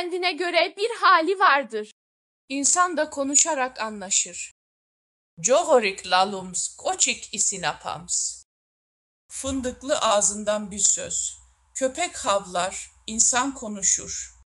kendine göre bir hali vardır. İnsan da konuşarak anlaşır. Jogorik lalums, koçik isinapams. Fındıklı ağzından bir söz. Köpek havlar, insan konuşur.